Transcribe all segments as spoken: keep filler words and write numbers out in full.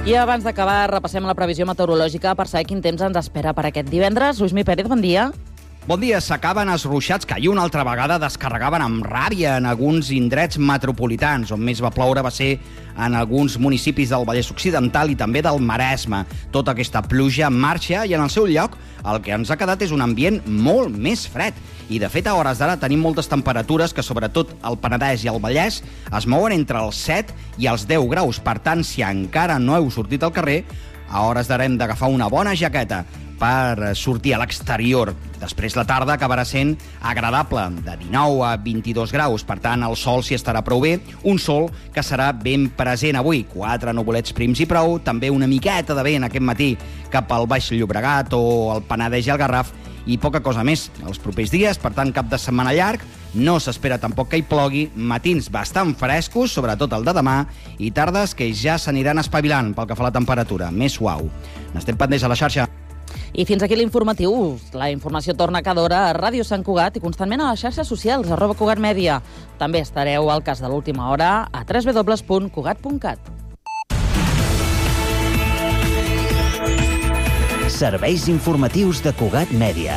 I abans d'acabar, repassem la previsió meteorològica per saber quin temps ens espera per aquest divendres. Luismi Pérez, bon dia. Bon dia. S'acaben els ruixats que ahir una altra vegada descarregaven amb ràbia en alguns indrets metropolitans. On més va ploure va ser en alguns municipis del Vallès Occidental i també del Maresme. Tota aquesta pluja marxa i en el seu lloc el que ens ha quedat és un ambient molt més fred. I, de fet, a hores d'ara tenim moltes temperatures que, sobretot al Penedès i al Vallès, es mouen entre els set i els deu graus. Per tant, si encara no heu sortit al carrer, a hores d'ara hem d'agafar una bona jaqueta per sortir a l'exterior. Després la tarda acabarà sent agradable, de dinou a vint-i-dos graus. Per tant, el sol s'hi estarà prou bé, un sol que serà ben present avui. Quatre nuvolets prims i prou, també una miqueta de vent aquest matí cap al Baix Llobregat o al Penedès i al Garraf, i poca cosa més. Els propers dies, per tant, cap de setmana llarg, no s'espera tampoc que hi plogui, matins bastant frescos, sobretot el de demà, i tardes que ja s'aniran espavilant pel que fa a la temperatura, més suau. N'estem pendents a la xarxa. I fins aquí l'informatiu. La informació torna cada hora a Ràdio Sant Cugat i constantment a les xarxes socials, arroba Cugat Mèdia. També estareu al cas de l'última hora a w w w punt cugat punt cat. Serveis informatius de Cugat Mèdia.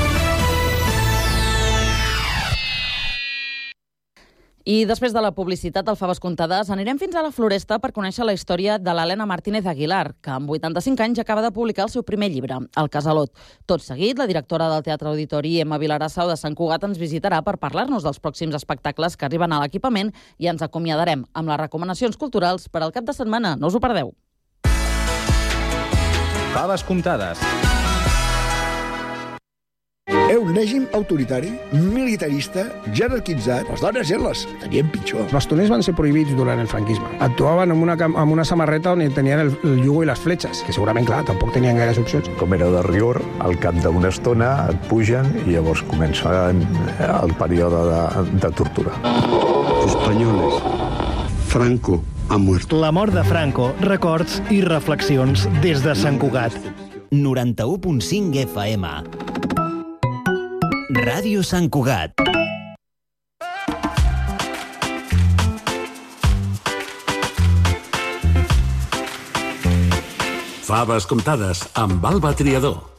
I després de la publicitat al Faves Comptades, anirem fins a la Floresta per conèixer la història de l'Helena Martínez Aguilar, que amb vuitanta-cinc anys acaba de publicar el seu primer llibre, El Casalot. Tot seguit, la directora del Teatre Auditori, Emma Vilarassau de Sant Cugat, ens visitarà per parlar-nos dels pròxims espectacles que arriben a l'equipament i ens acomiadarem amb les recomanacions culturals per al cap de setmana. No us ho perdeu. Faves Comptades. Un règim autoritari, militarista, jerarquitzat. Les dones, eh, les tenien pitjor. Els bastoners van ser prohibits durant el franquisme. Actuaven amb una, amb una samarreta on tenien el, el llugó i les fletxes, que segurament, clar, tampoc tenien gaires opcions. Com era de rigor, al cap d'una estona et pugen i llavors comença el període de, de tortura. Espanyoles. Franco ha muerto. La mort de Franco, records i reflexions des de Sant Cugat. noranta-u punt cinc F M. Ràdio Sant Cugat. Faves Comptades amb Alba Triador.